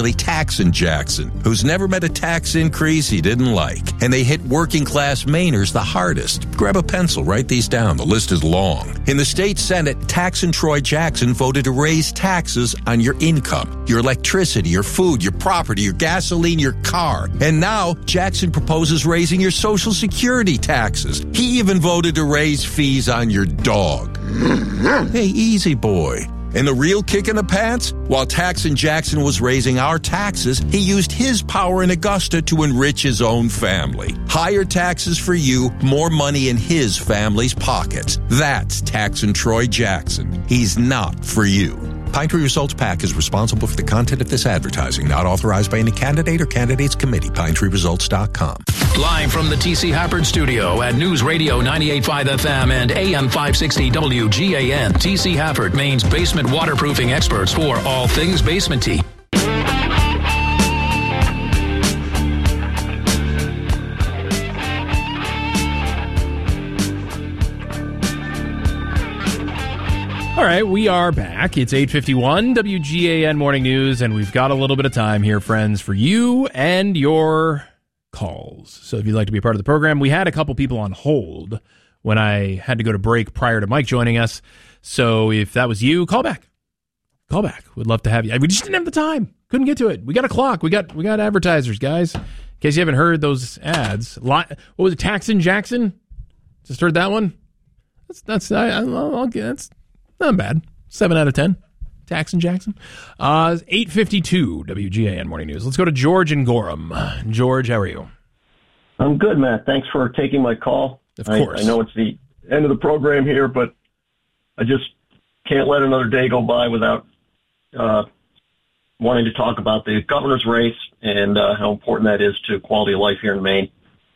family taxing Jackson, who's never met a tax increase he didn't like. And they hit working-class Mainers the hardest. Grab a pencil, write these down. The list is long. In the state Senate, Taxin' Troy Jackson voted to raise taxes on your income, your electricity, your food, your property, your gasoline, your car. And now, Jackson proposes raising your Social Security taxes. He even voted to raise fees on your dog. Hey, easy boy. And the real kick in the pants? While Taxin' Jackson was raising our taxes, he used his power in Augusta to enrich his own family. Higher taxes for you, more money in his family's pockets. That's Taxin' Troy Jackson. He's not for you. Pine Tree Results PAC is responsible for the content of this advertising, not authorized by any candidate or candidates committee. PineTreeResults.com. Live from the T.C. Hafford studio at News Radio 98.5 FM and AM 560 WGAN. T.C. Hafford, Maine's basement waterproofing experts for all things basement-y. All right, we are back. It's 8:51 WGAN Morning News, and we've got a little bit of time here, friends, for you and your calls. So if you'd like to be a part of the program, we had a couple people on hold when I had to go to break prior to Mike joining us. So if that was you, call back. Call back. We'd love to have you. We just didn't have the time. Couldn't get to it. We got a clock. We got advertisers, guys. In case you haven't heard those ads. What was it, Taxin' Jackson? Just heard that one? That's not bad. 7 out of 10. Taxin' Jackson. 8:52 WGAN Morning News. Let's go to George in Gorham. George, how are you? I'm good, Matt. Thanks for taking my call. Of course. I know it's the end of the program here, but I just can't let another day go by without wanting to talk about the governor's race and how important that is to quality of life here in Maine.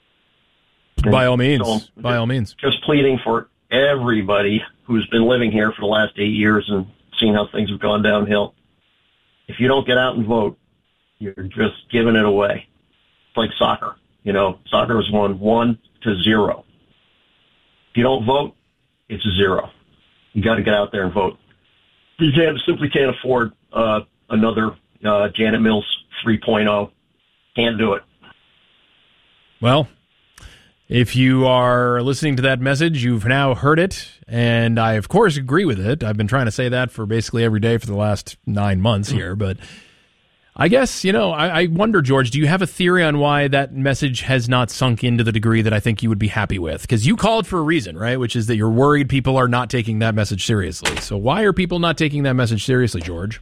By all means. By all means. Just pleading for everybody who's been living here for the last 8 years and seeing how things have gone downhill. If you don't get out and vote, you're just giving it away. It's like soccer. You know, soccer has won 1-0. If you don't vote, it's 0. You got to get out there and vote. You simply can't afford another Janet Mills 3.0. Can't do it. Well, if you are listening to that message, you've now heard it, and I, of course, agree with it. I've been trying to say that for basically every day for the last 9 months here, but I guess, I wonder, George, do you have a theory on why that message has not sunk into the degree that I think you would be happy with? Because you called for a reason, right, which is that you're worried people are not taking that message seriously. So why are people not taking that message seriously, George?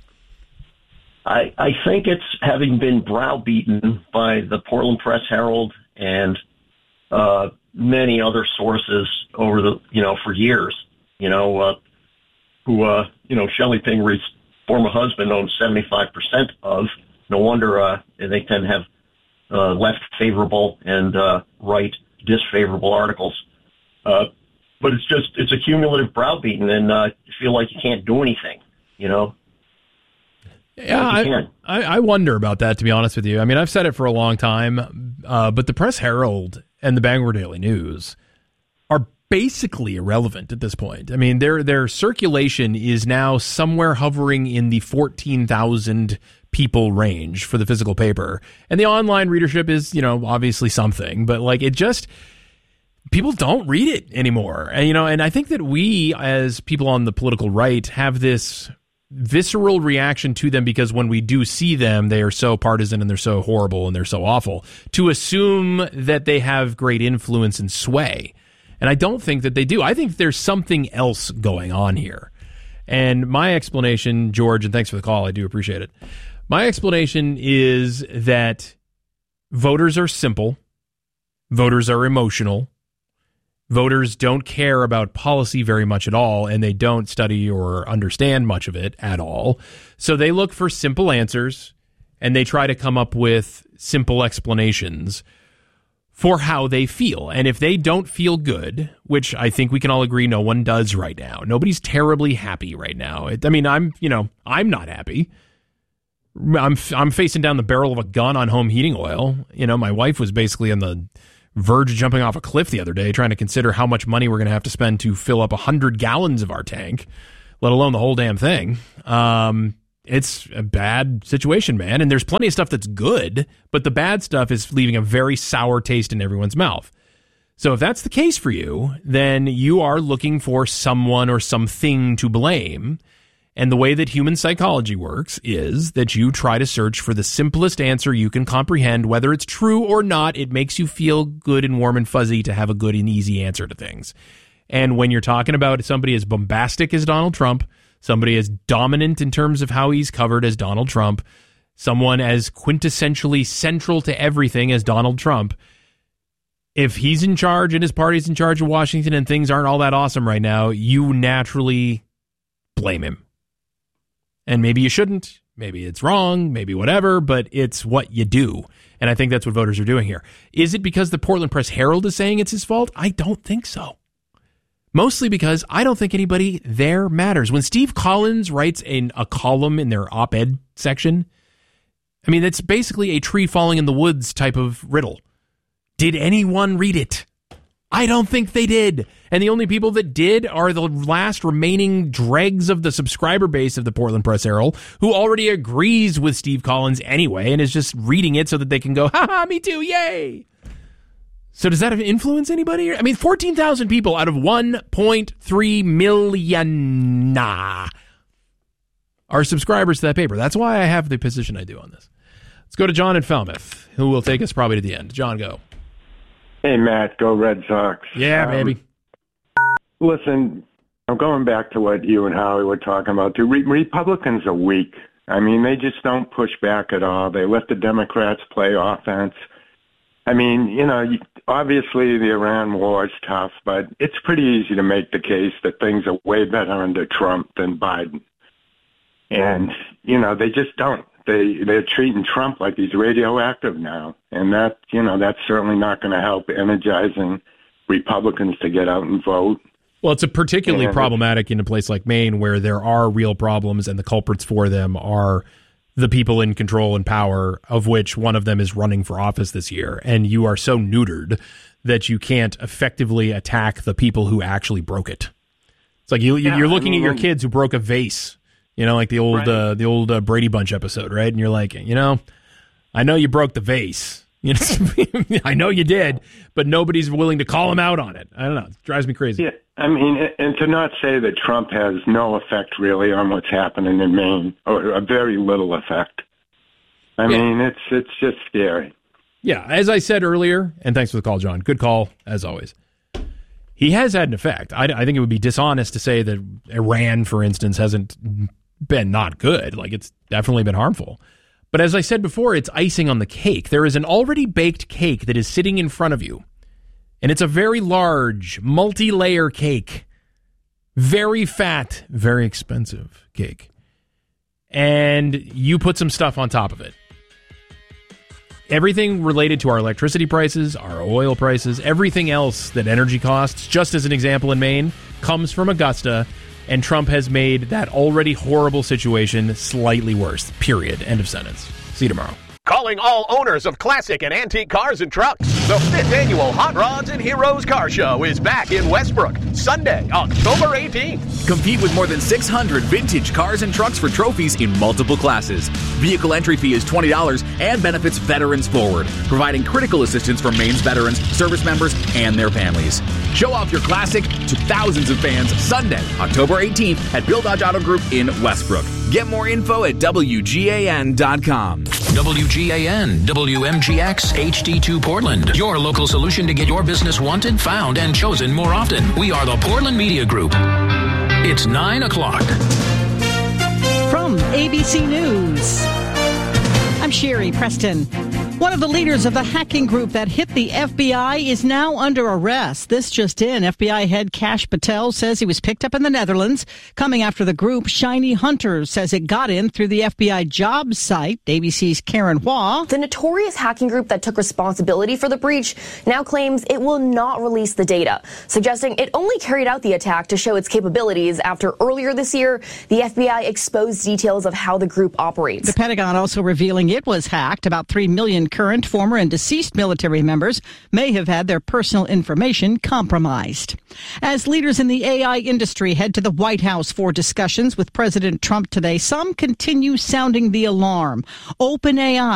I think it's having been browbeaten by the Portland Press-Herald and many other sources over for years, Shelley Pingree's former husband owns 75% of. No wonder they tend to have left favorable and right disfavorable articles. But it's a cumulative browbeating, and you feel like you can't do anything, Yeah, I wonder about that, to be honest with you. I mean, I've said it for a long time, but the Press-Herald and the Bangor Daily News are basically irrelevant at this point. I mean, their circulation is now somewhere hovering in the 14,000 people range for the physical paper. And the online readership is, obviously something, but people don't read it anymore. And, and I think that we, as people on the political right, have this visceral reaction to them because when we do see them, they are so partisan and they're so horrible and they're so awful, to assume that they have great influence and sway. And I don't think that they do. I think there's something else going on here. And my explanation, George, and thanks for the call, I do appreciate it. My explanation is that voters are simple. Voters are emotional. Voters don't care about policy very much at all, and they don't study or understand much of it at all. So they look for simple answers, and they try to come up with simple explanations for how they feel. And if they don't feel good, which I think we can all agree no one does right now. Nobody's terribly happy right now. I'm not happy. I'm facing down the barrel of a gun on home heating oil. My wife was basically on the verge of jumping off a cliff the other day trying to consider how much money we're going to have to spend to fill up 100 gallons of our tank, let alone the whole damn thing. it's a bad situation, man. And there's plenty of stuff that's good, but the bad stuff is leaving a very sour taste in everyone's mouth. So if that's the case for you, then you are looking for someone or something to blame. And the way that human psychology works is that you try to search for the simplest answer you can comprehend. Whether it's true or not, it makes you feel good and warm and fuzzy to have a good and easy answer to things. And when you're talking about somebody as bombastic as Donald Trump, somebody as dominant in terms of how he's covered as Donald Trump, someone as quintessentially central to everything as Donald Trump, if he's in charge and his party's in charge of Washington and things aren't all that awesome right now, you naturally blame him. And maybe you shouldn't, maybe it's wrong, maybe whatever, but it's what you do. And I think that's what voters are doing here. Is it because the Portland Press-Herald is saying it's his fault? I don't think so. Mostly because I don't think anybody there matters. When Steve Collins writes a column in their op-ed section, I mean, it's basically a tree falling in the woods type of riddle. Did anyone read it? I don't think they did. And the only people that did are the last remaining dregs of the subscriber base of the Portland Press-Herald, who already agrees with Steve Collins anyway and is just reading it so that they can go, ha-ha, me too, yay. So does that influence anybody? I mean, 14,000 people out of 1.3 million are subscribers to that paper. That's why I have the position I do on this. Let's go to John in Falmouth, who will take us probably to the end. John, go. Hey, Matt, go Red Sox. Yeah, baby. Listen, I'm going back to what you and Howie were talking about. The Republicans are weak. I mean, they just don't push back at all. They let the Democrats play offense. I mean, you know, obviously the Iran war is tough, but it's pretty easy to make the case that things are way better under Trump than Biden. And, you know, they just don't. They're treating Trump like he's radioactive now. And that, you know, that's certainly not going to help energizing Republicans to get out and vote. Well, it's a particularly problematic in a place like Maine where there are real problems and the culprits for them are the people in control and power, of which one of them is running for office this year. And you are so neutered that you can't effectively attack the people who actually broke it. It's like you're looking at your kids who broke a vase. You know, like the old Brady Bunch episode, right? And you're like, you know, I know you broke the vase. You know, I know you did, but nobody's willing to call him out on it. I don't know. It drives me crazy. Yeah, I mean, and to not say that Trump has no effect really on what's happening in Maine, or a very little effect. I mean, it's just scary. Yeah, as I said earlier, and thanks for the call, John. Good call, as always. He has had an effect. I think it would be dishonest to say that Iran, for instance, hasn't been not good. Like, it's definitely been harmful. But as I said before, it's icing on the cake. There is an already baked cake that is sitting in front of you. And it's a very large, multi-layer cake. Very fat, very expensive cake. And you put some stuff on top of it. Everything related to our electricity prices, our oil prices, everything else that energy costs, just as an example in Maine, comes from Augusta. And Trump has made that already horrible situation slightly worse. Period. End of sentence. See you tomorrow. Calling all owners of classic and antique cars and trucks. The 5th annual Hot Rods and Heroes Car Show is back in Westbrook, Sunday, October 18th. Compete with more than 600 vintage cars and trucks for trophies in multiple classes. Vehicle entry fee is $20 and benefits Veterans Forward, providing critical assistance for Maine's veterans, service members, and their families. Show off your classic to thousands of fans Sunday, October 18th at Bill Dodge Auto Group in Westbrook. Get more info at WGAN.com. WGAN, WMGX, HD2 Portland. Your local solution to get your business wanted, found, and chosen more often. We are the Portland Media Group. It's 9 o'clock. From ABC News, I'm Sherry Preston. One of the leaders of the hacking group that hit the FBI is now under arrest. This just in. FBI head Kash Patel says he was picked up in the Netherlands. Coming after the group, Shiny Hunters says it got in through the FBI jobs site. ABC's Karen Hua. The notorious hacking group that took responsibility for the breach now claims it will not release the data, suggesting it only carried out the attack to show its capabilities after earlier this year, the FBI exposed details of how the group operates. The Pentagon also revealing it was hacked. About $3 million and current, former, and deceased military members may have had their personal information compromised. As leaders in the AI industry head to the White House for discussions with President Trump today, some continue sounding the alarm. OpenAI